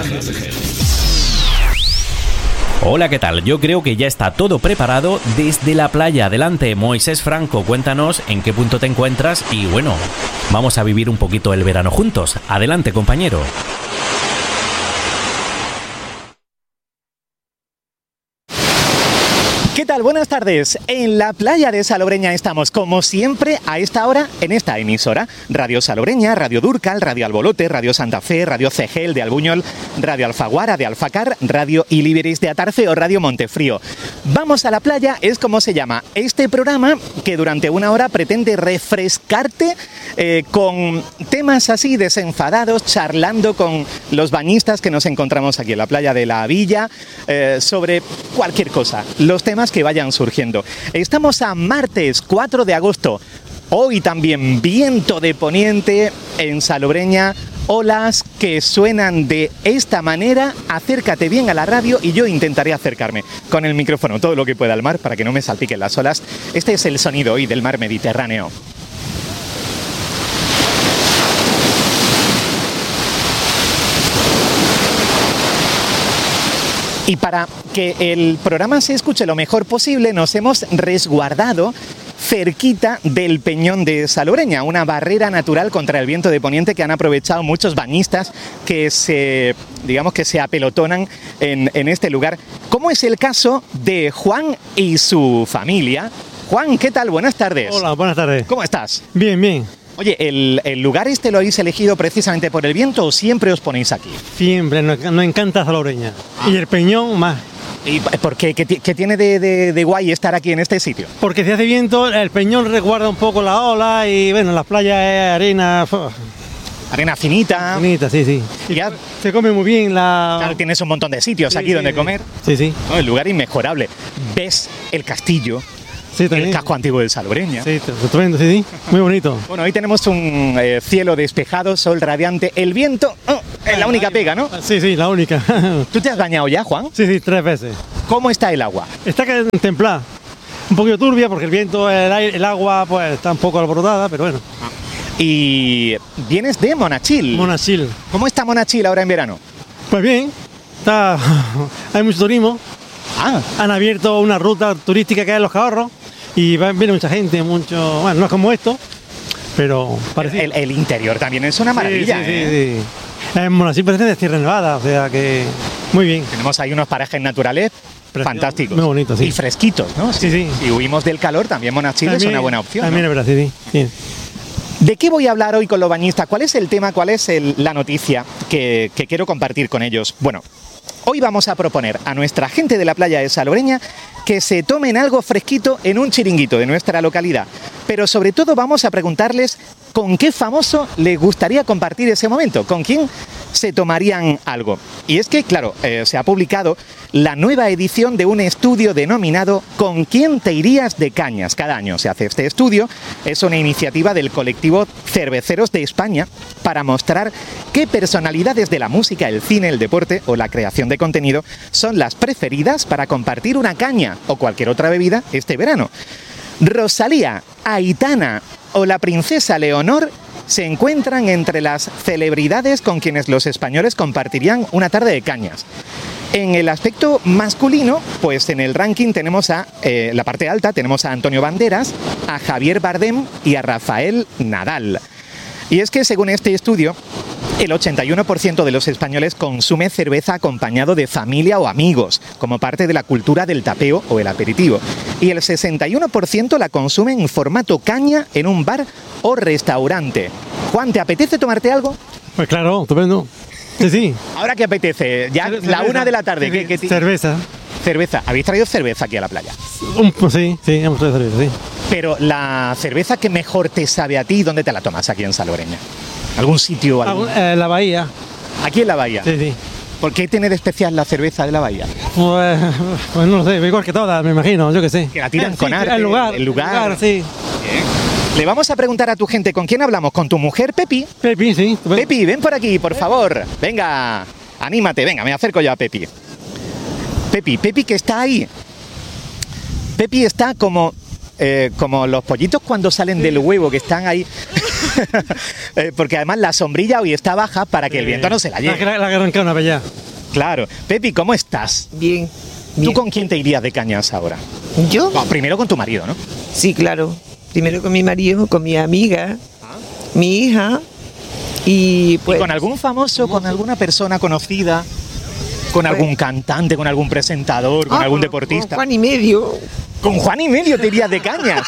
Hola, ¿qué tal? Yo creo que ya está todo preparado desde la playa. Adelante, Moisés Franco, cuéntanos en qué punto te encuentras y bueno, vamos a vivir un poquito el verano juntos. Adelante, compañero. ¿Qué tal? Buenas tardes. En la playa de Salobreña estamos, como siempre, a esta hora, en esta emisora. Radio Salobreña, Radio Durcal, Radio Albolote, Radio Santa Fe, Radio Cegel de Albuñol, Radio Alfaguara de Alfacar, Radio Iliberis de Atarfe o Radio Montefrío. Vamos a la playa es como se llama este programa que durante una hora pretende refrescarte con temas así desenfadados, charlando con los bañistas que nos encontramos aquí en la playa de la Villa, sobre cualquier cosa, los temas que vayan surgiendo. Estamos a martes 4 de agosto. Hoy también viento de poniente en Salobreña, olas que suenan de esta manera. Acércate bien a la radio y yo intentaré acercarme con el micrófono todo lo que pueda al mar para que no me salpiquen las olas. Este es el sonido hoy del mar Mediterráneo. Y para que el programa se escuche lo mejor posible, nos hemos resguardado cerquita del Peñón de Salobreña, una barrera natural contra el viento de poniente que han aprovechado muchos bañistas que se apelotonan en este lugar, como es el caso de Juan y su familia. Juan, ¿qué tal? Buenas tardes. Hola, buenas tardes. ¿Cómo estás? Bien, bien. Oye, ¿el lugar este lo habéis elegido precisamente por el viento o siempre os ponéis aquí? Siempre, nos encanta Salobreña. Y el Peñón más. ¿Y por qué? ¿Qué tiene de guay estar aquí en este sitio? Porque si hace viento, el Peñón resguarda un poco la ola y bueno, las playas es arena. Arena finita. Finita, sí, sí. Y ya, Se come muy bien la... claro, tienes un montón de sitios Sí, aquí sí, donde sí. comer. Sí, sí. No, el lugar inmejorable. Ves el castillo, Sí, también. el casco antiguo de Salobreña. Sí, estupendo, sí, sí. Muy bonito. Bueno, hoy tenemos un cielo despejado, sol radiante. El viento es la única pega, ¿no? Sí, sí, la única. ¿Tú te has bañado ya, Juan? Sí, sí, 3 veces. ¿Cómo está el agua? Está templada. Un poquito turbia porque el viento, el agua, pues está un poco alborotada, pero bueno. Y vienes de Monachil. Monachil. ¿Cómo está Monachil ahora en verano? Pues bien, hay mucho turismo. Ah, Han abierto una ruta turística que es Los Cahorros y viene mucha gente, bueno, no es como esto, pero parecido. el interior también es una maravilla. Sí, sí, ¿eh? sí. En Monachil parece de Sierra Nevada, o sea que muy bien. Tenemos ahí unos parajes naturales fantásticos. Muy bonitos, sí. Y fresquitos, ¿no? Sí, sí. Si huimos del calor, también Monachil es una buena opción. También ¿no? es verdad, sí, sí. ¿De qué voy a hablar hoy con los bañistas? ¿Cuál es el tema, cuál es la noticia que quiero compartir con ellos? Bueno, hoy vamos a proponer a nuestra gente de la playa de Salobreña que se tomen algo fresquito en un chiringuito de nuestra localidad. Pero sobre todo vamos a preguntarles con qué famoso les gustaría compartir ese momento, con quién se tomarían algo. Y es que, claro, se ha publicado la nueva edición de un estudio denominado ¿Con quién te irías de cañas? Cada año se hace este estudio. Es una iniciativa del colectivo Cerveceros de España para mostrar qué personalidades de la música, el cine, el deporte o la creación de contenido son las preferidas para compartir una caña o cualquier otra bebida este verano. Rosalía, Aitana o la princesa Leonor se encuentran entre las celebridades con quienes los españoles compartirían una tarde de cañas. En el aspecto masculino, pues en el ranking tenemos la parte alta, tenemos a Antonio Banderas, a Javier Bardem y a Rafael Nadal. Y es que según este estudio, el 81% de los españoles consume cerveza acompañado de familia o amigos, como parte de la cultura del tapeo o el aperitivo. Y el 61% la consume en formato caña en un bar o restaurante. Juan, ¿te apetece tomarte algo? Pues claro, estupendo. Sí, sí. ¿Ahora qué apetece? Ya Cerveza. la 1 de la tarde. Cerveza. Cerveza. ¿Habéis traído cerveza aquí a la playa? Sí, hemos traído cerveza, sí. Pero la cerveza que mejor te sabe a ti, ¿dónde te la tomas aquí en Salobreña? ¿Algún sitio? La bahía. Aquí en la bahía. Sí, sí. ¿Por qué tiene de especial la cerveza de la bahía? Pues no lo sé, igual que todas, me imagino, yo qué sé. Que la tiran Sí, con arte. El lugar, Bien. sí. Le vamos a preguntar a tu gente, ¿con quién hablamos? ¿Con tu mujer, Pepi? Pepi, sí. Pepi, ven por aquí, por favor. Venga, anímate, venga, me acerco yo a Pepi. Pepi que está ahí. Pepi está como los pollitos cuando salen del huevo, que están ahí. Porque además la sombrilla hoy está baja para que el viento no se la lleve. La que arranca una bella. Claro. Pepi, ¿cómo estás? Bien. ¿Tú con quién te irías de cañas ahora? ¿Yo? Bueno, primero con tu marido, ¿no? Sí, claro. Primero con mi marido, con mi amiga, mi hija y pues... ¿Y con algún famoso, con alguna persona conocida? ¿Con algún cantante, con algún presentador, con algún deportista? Con Juan y medio. ¿Con Juan y medio te irías de cañas?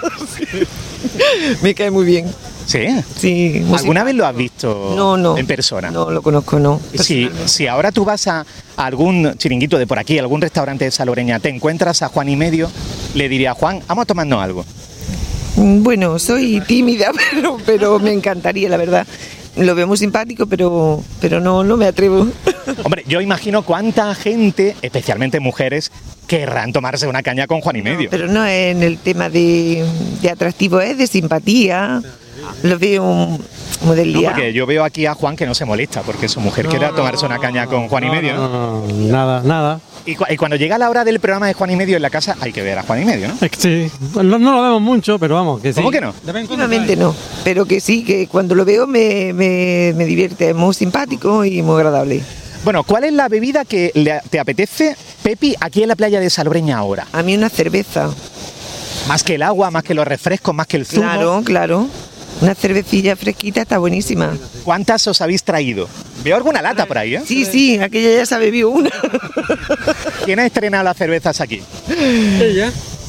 Me cae muy bien. ¿Sí? Sí. ¿Alguna vez lo has visto No. en persona? No, lo conozco, no. Si ahora tú vas a algún chiringuito de por aquí, algún restaurante de Salobreña, te encuentras a Juan y medio, le diría, Juan, vamos a tomarnos algo. Bueno, soy tímida, pero me encantaría, la verdad. Lo veo muy simpático, pero no me atrevo. Hombre, yo imagino cuánta gente, especialmente mujeres, querrán tomarse una caña con Juan y medio. Pero no en el tema de atractivo, es de simpatía. Lo veo muy del No, día. porque yo veo aquí a Juan que no se molesta porque su mujer quiere tomarse una caña con Juan y medio, ¿no? Nada. Y cuando llega la hora del programa de Juan y medio en la casa, hay que ver a Juan y medio, ¿no? Es que sí, no lo vemos mucho, pero vamos, que sí. ¿Cómo que no? Últimamente no, pero que sí, que cuando lo veo me divierte, es muy simpático y muy agradable. Bueno, ¿cuál es la bebida que te apetece, Pepi, aquí en la playa de Salobreña ahora? A mí una cerveza. Más que el agua, más que los refrescos, más que el zumo. Claro. Una cervecilla fresquita está buenísima. ¿Cuántas os habéis traído? Veo alguna lata por ahí, ¿eh? Sí, aquella ya se ha bebido una. ¿Quién ha estrenado las cervezas aquí? Ella.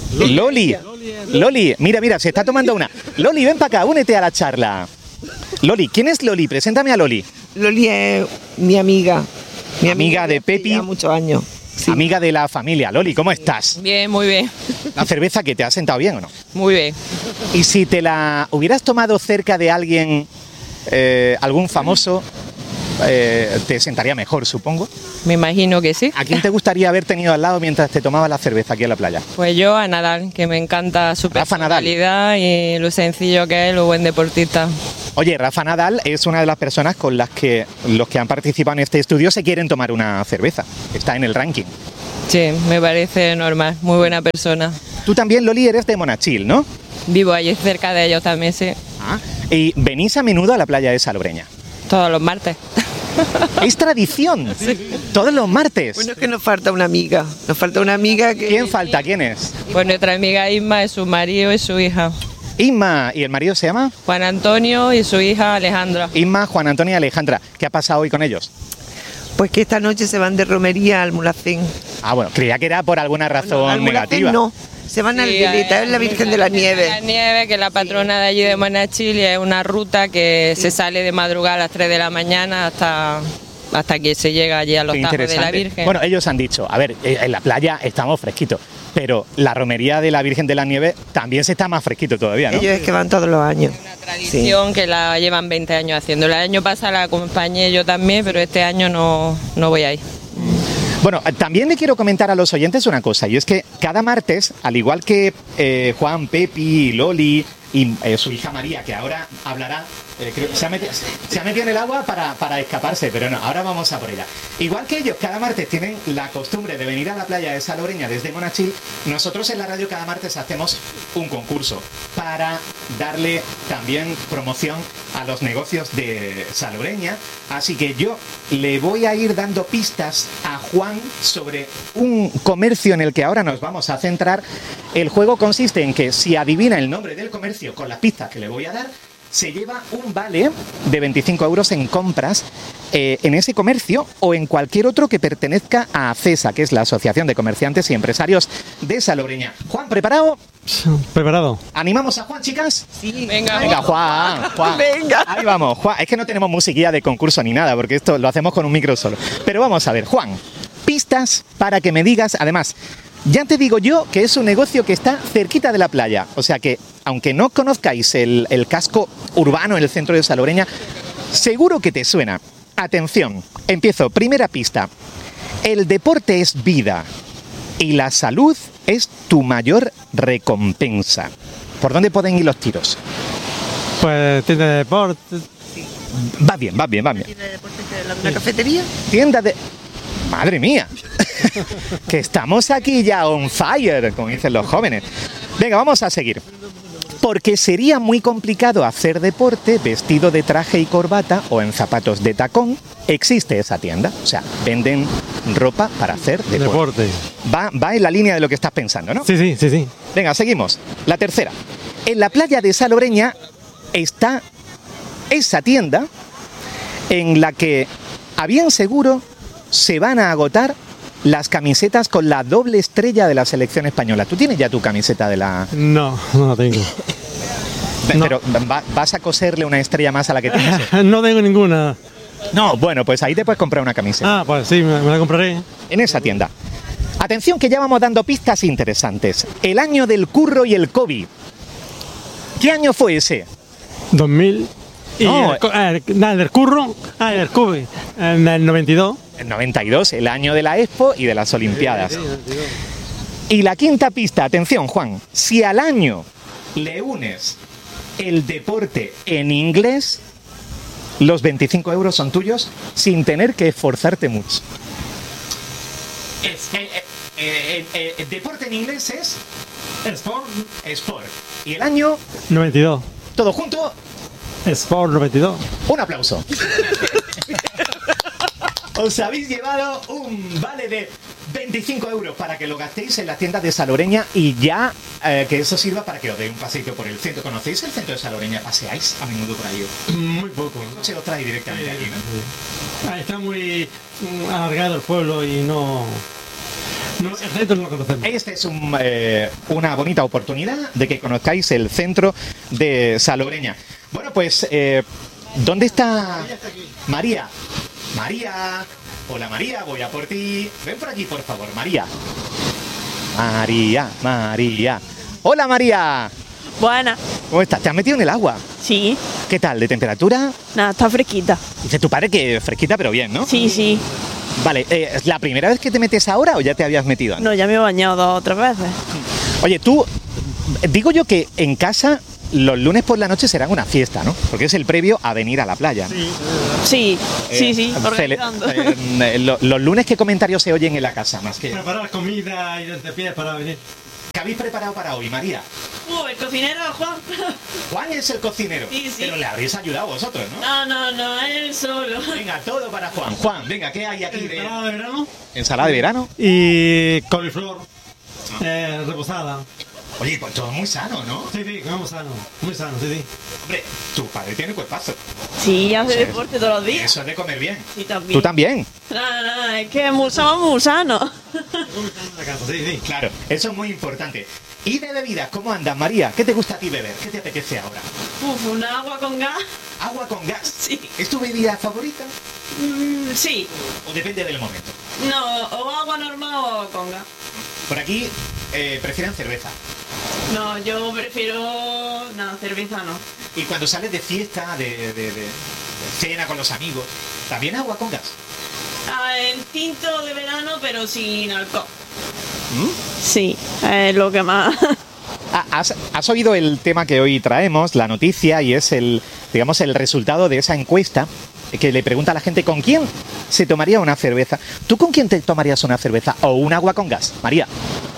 Loli, mira, se está tomando una. Loli, ven para acá, únete a la charla. Loli, ¿quién es Loli? Preséntame a Loli. Loli es mi amiga. Amiga de Pepi. Ya muchos años. Sí. Amiga de la familia. Loli, ¿cómo estás? Bien, muy bien. ¿La cerveza que te ha sentado bien o no? Muy bien. Y si te la hubieras tomado cerca de alguien, algún famoso, te sentaría mejor, supongo. Me imagino que sí. ¿A quién te gustaría haber tenido al lado mientras te tomabas la cerveza aquí en la playa? Pues yo a Nadal, que me encanta su Rafa Nadal. personalidad y lo sencillo que es, lo buen deportista. Oye, Rafa Nadal es una de las personas con las que los que han participado en este estudio se quieren tomar una cerveza. Está en el ranking. Sí, me parece normal, muy buena persona. Tú también, Loli, eres de Monachil, ¿no? Vivo allí cerca de ellos también, sí. Y venís a menudo a la playa de Salobreña. Todos los martes. Es tradición. Todos los martes. Bueno, es que nos falta una amiga. Nos falta una amiga que... ¿Quién falta? ¿Quién es? Pues nuestra amiga Isma es su marido y su hija. Isma. ¿Y el marido se llama? Juan Antonio y su hija Alejandra. Isma, Juan Antonio y Alejandra. ¿Qué ha pasado hoy con ellos? Pues que esta noche se van de romería al Mulhacén. Ah, bueno, creía que era por alguna razón Al Mulhacén negativa. no. Se van al Veleta, es la Virgen de la Nieve. La Nieve, que es la patrona de allí de Monachil, y es una ruta que se sale de madrugada a las 3 de la mañana hasta que se llega allí a los Qué Tajos de la interesante. Virgen. Bueno, ellos han dicho, a ver, en la playa estamos fresquitos, pero la romería de la Virgen de la Nieve también se está más fresquito todavía, ¿no? Ellos es que van todos los años. Una tradición que la llevan 20 años haciendo. El año pasado la acompañé yo también, pero este año no voy a ir. Bueno, también le quiero comentar a los oyentes una cosa, y es que cada martes, al igual que Juan, Pepi, Loli y su hija María, que ahora hablará, creo que se ha metido en el agua para escaparse, pero no, ahora vamos a por ella. Igual que ellos cada martes tienen la costumbre de venir a la playa de Salobreña desde Monachil, nosotros en la radio cada martes hacemos un concurso para darle también promoción a los negocios de Salobreña, así que yo le voy a ir dando pistas a Juan sobre un comercio en el que ahora nos vamos a centrar. El juego consiste en que si adivina el nombre del comercio con las pistas que le voy a dar, se lleva un vale de 25 euros en compras en ese comercio o en cualquier otro que pertenezca a ACESA, que es la Asociación de Comerciantes y Empresarios de Salobreña. Juan, ¿preparado? Preparado. ¿Animamos a Juan, chicas? Sí. Venga, Juan. Venga. Ahí vamos, Juan. Es que no tenemos musiquilla de concurso ni nada, porque esto lo hacemos con un micro solo. Pero vamos a ver, Juan, pistas para que me digas, además, ya te digo yo que es un negocio que está cerquita de la playa, o sea que, aunque no conozcáis el casco urbano en el centro de Salobreña, seguro que te suena. Atención, empiezo, primera pista. El deporte es vida y la salud es tu mayor recompensa. ¿Por dónde pueden ir los tiros? Pues tienda de deporte. Va bien. ¿Tienda de deportes una cafetería? Tienda de... ¡Madre mía! Que estamos aquí ya on fire, como dicen los jóvenes. Venga, vamos a seguir. Porque sería muy complicado hacer deporte vestido de traje y corbata o en zapatos de tacón. Existe esa tienda, o sea, venden ropa para hacer deporte. Va en la línea de lo que estás pensando, ¿no? Sí. Venga, seguimos. La tercera. En la playa de Salobreña está esa tienda en la que, a bien seguro, se van a agotar las camisetas con la doble estrella de la selección española. ¿Tú tienes ya tu camiseta de la...? No la tengo. Pero ¿vas a coserle una estrella más a la que tienes? No tengo ninguna. No, bueno, pues ahí te puedes comprar una camiseta. Pues sí, me la compraré. En esa tienda. Atención, que ya vamos dando pistas interesantes. El año del curro y el COVID. ¿Qué año fue ese? 2000. No, del curro. El COVID. En el 92. El 92, el año de la Expo y de las Olimpiadas. Sí, 92. Y la quinta pista, atención, Juan. Si al año le unes el deporte en inglés, los 25 euros son tuyos sin tener que esforzarte mucho. El deporte en inglés es Sport. Y el año, 92. todo junto, Sport 92. un aplauso. Os habéis llevado un vale de 25 euros para que lo gastéis en las tiendas de Salobreña y ya que eso sirva para que os deis un paseito por el centro. ¿Conocéis el centro de Salobreña? ¿Paseáis a menudo por ahí? Muy poco. Se os trae directamente aquí, ¿no? Está muy alargado el pueblo y no el centro no lo conocemos. Este es una bonita oportunidad de que conozcáis el centro de Salobreña. Bueno, pues, ¿dónde está María? María, hola María, voy a por ti. Ven por aquí, por favor, María. María. Hola María. Buena. ¿Cómo estás? ¿Te has metido en el agua? Sí. ¿Qué tal? ¿De temperatura? Nada, está fresquita. Dice tu padre que fresquita, pero bien, ¿no? Sí. Vale, ¿es la primera vez que te metes ahora o ya te habías metido antes? No, ya me he bañado 2 o 3 veces. Oye, digo yo que en casa los lunes por la noche serán una fiesta, ¿no? Porque es el previo a venir a la playa, ¿no? Sí, organizando. Los lunes, ¿qué comentarios se oyen en la casa? Más que... Preparar comida y darte pie para venir. ¿Qué habéis preparado para hoy, María? El cocinero, Juan. Juan es el cocinero. Sí. Pero le habréis ayudado vosotros, ¿no? No, él solo. Venga, todo para Juan. Juan, venga, ¿qué hay aquí de...? Ensalada de verano. ¿Ensalada de verano? Y coliflor. Reposada. Oye, pues todo muy sano, ¿no? Sí, comemos sano. Muy sano, sí. Hombre, tu padre tiene cuerpazo. Sí, hace deporte todos los días. Eso es de comer bien. Sí, también. ¿Tú también? No, es que somos muy sanos. Sí. Claro, eso es muy importante. ¿Y de bebidas? ¿Cómo andas, María? ¿Qué te gusta a ti beber? ¿Qué te apetece ahora? Un agua con gas. ¿Agua con gas? Sí. ¿Es tu bebida favorita? Sí. ¿O depende del momento? No, o agua normal o agua con gas. Por aquí prefieren cerveza. No, yo prefiero... No, cerveza no. Y cuando sales de fiesta, de cena con los amigos, ¿también agua con gas? En tinto de verano, pero sin alcohol. Sí, es lo que más... ¿Has oído el tema que hoy traemos, la noticia, y es el resultado de esa encuesta que le pregunta a la gente con quién se tomaría una cerveza? ¿Tú con quién te tomarías una cerveza o un agua con gas, María?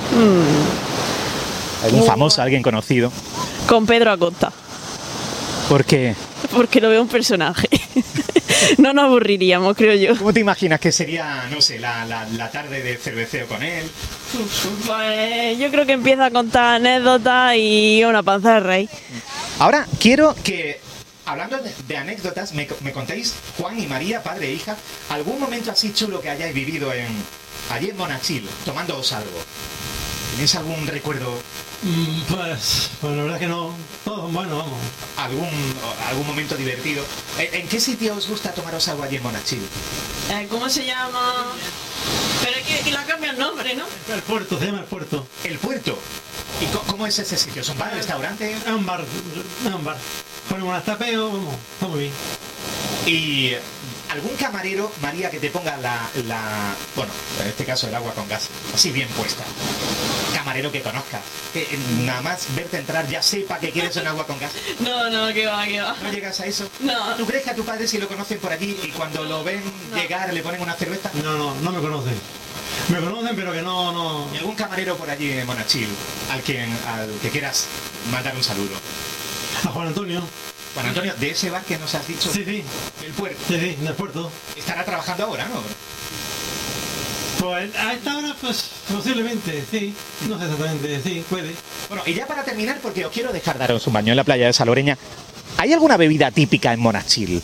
¿Algún famoso, alguien conocido? Con Pedro Acosta. ¿Por qué? Porque lo veo un personaje. No nos aburriríamos, creo yo. ¿Cómo te imaginas que sería, no sé, la tarde de cerveceo con él? Pues yo creo que empieza a contar anécdotas y una panza de rey. Ahora quiero que, hablando de anécdotas, me contéis, Juan y María, padre e hija, algún momento así chulo que hayáis vivido allí en Monachil, tomándoos algo. ¿Tenéis algún recuerdo? Pues la verdad es que no. Todo bueno, vamos. ¿Algún momento divertido? ¿En qué sitio os gusta tomaros algo allí en Monachil? ¿Cómo se llama? Pero es que la cambia el nombre, ¿no? El puerto, se llama el puerto. ¿El puerto? ¿Y cómo es ese sitio? ¿Es un bar, restaurante? Es un bar. Ponemos unas tapeos, vamos, está muy bien. Y algún camarero, María, que te ponga bueno, en este caso el agua con gas, así bien puesta. Camarero que conozcas, que nada más verte entrar ya sepa que quieres un agua con gas. No, que va. ¿No llegas a eso? No. ¿Tú crees que a tu padre si lo conocen por allí y cuando lo ven llegar le ponen una cerveza? No me conocen. Me conocen, pero que no... ¿Y algún camarero por allí en Monachil al que quieras mandar un saludo? A Juan Antonio. Juan Antonio, de ese bar que nos has dicho. Sí, sí. Del puerto. Sí, sí, del puerto. Estará trabajando ahora, ¿no? Pues a esta hora, pues posiblemente, sí. No sé exactamente, sí, puede. Bueno, y ya para terminar, porque os quiero dejar daros un baño en la playa de Salobreña, ¿hay alguna bebida típica en Monachil?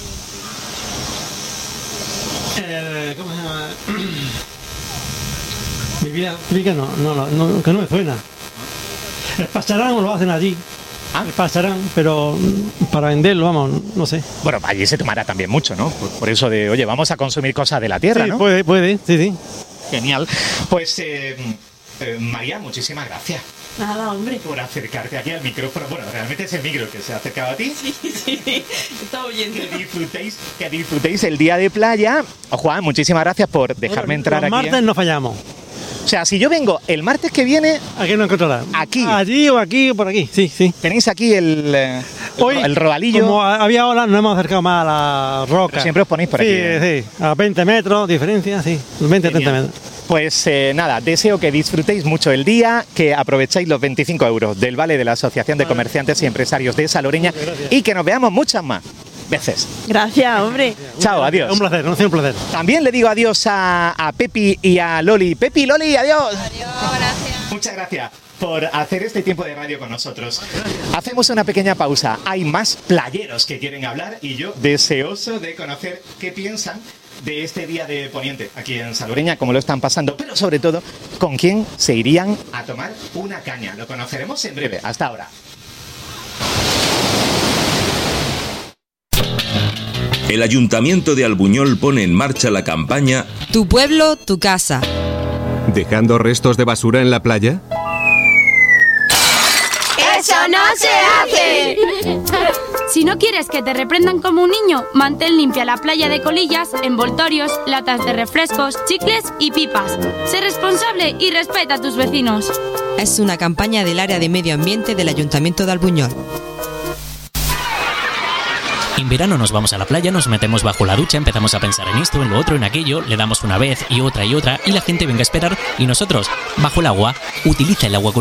¿Cómo se llama? Mi vida típica no, que no me suena. El pasarán lo hacen allí. Ah. El pasarán, pero para venderlo, vamos, no sé. Bueno, allí se tomará también mucho, ¿no? Por eso de, oye, vamos a consumir cosas de la tierra, Sí, ¿no? puede, sí, sí. Genial. Pues, María, muchísimas gracias Nada, hombre. por acercarte aquí al micrófono. Bueno, realmente es el micro que se ha acercado a ti. Sí, está oyendo. Que disfrutéis el día de playa. Juan, muchísimas gracias por dejarme entrar Los aquí. martes no fallamos. O sea, si yo vengo el martes que viene, Aquí no encontrarás. Aquí. Allí o aquí o por aquí, sí, sí. tenéis aquí el robalillo. Como había olas, nos hemos acercado más a la roca. Pero siempre os ponéis por aquí, Sí, sí, a 20 metros, diferencia, sí, 20, 30 Genial. metros. Pues nada, deseo que disfrutéis mucho el día, que aprovechéis los 25 euros del vale de la Asociación de Comerciantes y Empresarios de Salobreña y que nos veamos muchas más veces. Gracias, hombre. Chao, adiós. Un placer, no sé, un placer. También le digo adiós a Pepi y a Loli. Pepi, Loli, adiós. Adiós, gracias. Muchas gracias por hacer este tiempo de radio con nosotros. Hacemos una pequeña pausa. Hay más playeros que quieren hablar y yo deseoso de conocer qué piensan de este día de Poniente aquí en Salobreña, cómo lo están pasando, pero sobre todo con quién se irían a tomar una caña. Lo conoceremos en breve. Hasta ahora. El Ayuntamiento de Albuñol pone en marcha la campaña Tu pueblo, tu casa. ¿Dejando restos de basura en la playa? ¡Eso no se hace! Si no quieres que te reprendan como un niño, mantén limpia la playa de colillas, envoltorios, latas de refrescos, chicles y pipas. Sé responsable y respeta a tus vecinos. Es una campaña del área de medio ambiente del Ayuntamiento de Albuñol. En verano nos vamos a la playa, nos metemos bajo la ducha, empezamos a pensar en esto, en lo otro, en aquello, le damos una vez y otra y la gente venga a esperar y nosotros, bajo el agua, utiliza el agua con